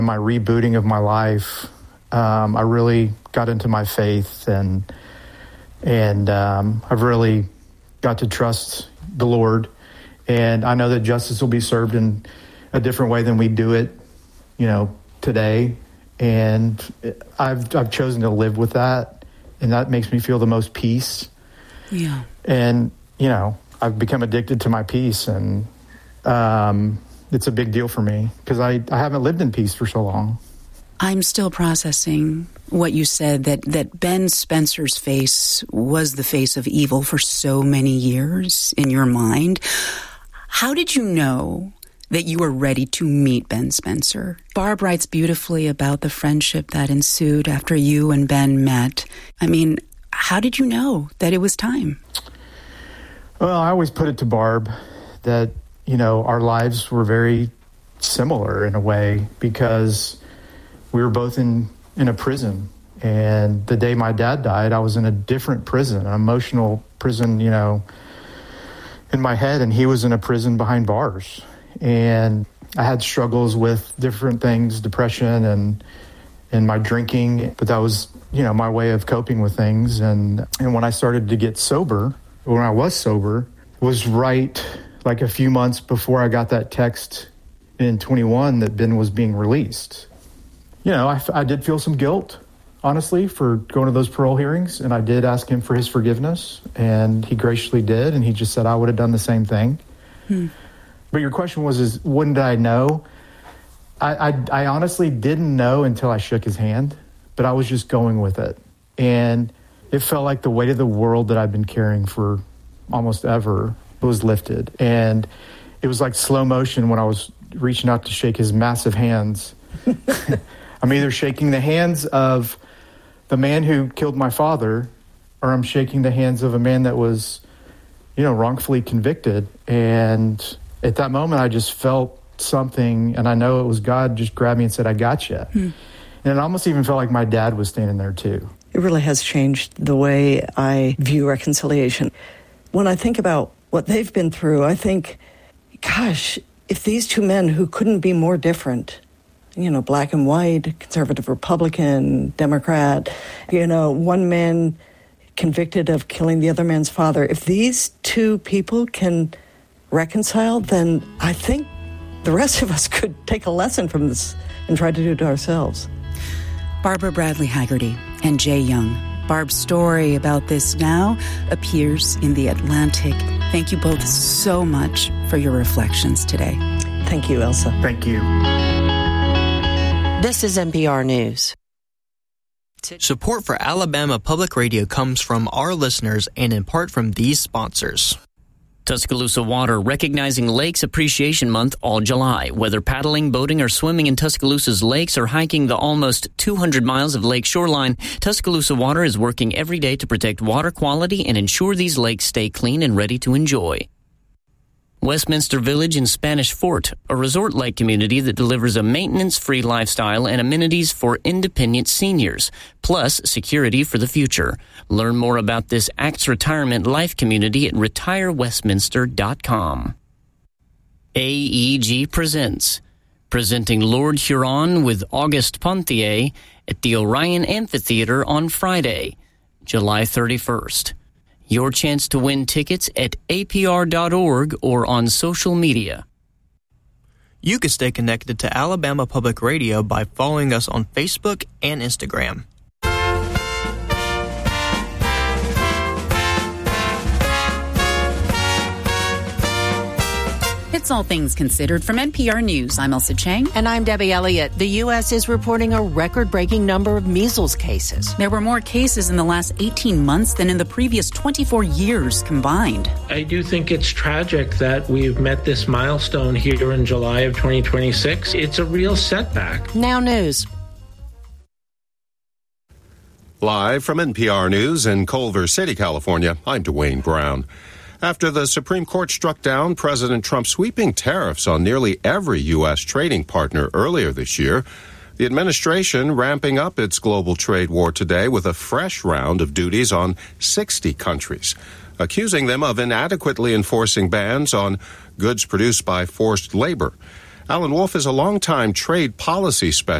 my rebooting of my life, I really got into my faith, and I've really got to trust the Lord. And I know that justice will be served in a different way than we do it, today. And I've chosen to live with that, and that makes me feel the most peace. Yeah. And, I've become addicted to my peace, and it's a big deal for me because I haven't lived in peace for so long. I'm still processing what you said, that Ben Spencer's face was the face of evil for so many years in your mind. How did you know that you were ready to meet Ben Spencer? Barb writes beautifully about the friendship that ensued after you and Ben met. I mean, how did you know that it was time? Well, I always put it to Barb that, our lives were very similar in a way because we were both in a prison. And the day my dad died, I was in a different prison, an emotional prison, in my head, and he was in a prison behind bars. And I had struggles with different things, depression and my drinking, but that was, my way of coping with things. And when I started to get sober, when I was sober, was right like a few months before I got that text in 21 that Ben was being released. I did feel some guilt, honestly, for going to those parole hearings, and I did ask him for his forgiveness, and he graciously did, and he just said I would have done the same thing. But your question was, when did I know? I honestly didn't know until I shook his hand, but I was just going with it. And it felt like the weight of the world that I've been carrying for almost ever was lifted. And it was like slow motion when I was reaching out to shake his massive hands. I'm either shaking the hands of the man who killed my father, or I'm shaking the hands of a man that was, wrongfully convicted. And at that moment, I just felt something, and I know it was God just grabbed me and said, I got you. And it almost even felt like my dad was standing there too. It really has changed the way I view reconciliation. When I think about what they've been through, I think, gosh, if these two men who couldn't be more different, black and white, conservative, Republican, Democrat, one man convicted of killing the other man's father, if these two people can reconcile, then I think the rest of us could take a lesson from this and try to do it ourselves. Barbara Bradley Haggerty and Jay Young. Barb's story about this now appears in The Atlantic. Thank you both so much for your reflections today. Thank you, Elsa. Thank you. This is NPR News. Support for Alabama Public Radio comes from our listeners and in part from these sponsors. Tuscaloosa Water, recognizing Lakes Appreciation Month all July. Whether paddling, boating, or swimming in Tuscaloosa's lakes or hiking the almost 200 miles of lake shoreline, Tuscaloosa Water is working every day to protect water quality and ensure these lakes stay clean and ready to enjoy. Westminster Village in Spanish Fort, a resort lake community that delivers a maintenance-free lifestyle and amenities for independent seniors, plus security for the future. Learn more about this ACTS Retirement Life community at retirewestminster.com. AEG presents, presenting Lord Huron with Auguste Ponthier at the Orion Amphitheater on Friday, July 31st. Your chance to win tickets at apr.org or on social media. You can stay connected to Alabama Public Radio by following us on Facebook and Instagram. It's All Things Considered from NPR News. I'm Elsa Chang. And I'm Debbie Elliott. The U.S. is reporting a record-breaking number of measles cases. There were more cases in the last 18 months than in the previous 24 years combined. I do think it's tragic that we've met this milestone here in July of 2026. It's a real setback. Now News. Live from NPR News in Culver City, California, I'm Dwayne Brown. After the Supreme Court struck down President Trump's sweeping tariffs on nearly every U.S. trading partner earlier this year, the administration ramping up its global trade war today with a fresh round of duties on 60 countries, accusing them of inadequately enforcing bans on goods produced by forced labor. Alan Wolf is a longtime trade policy specialist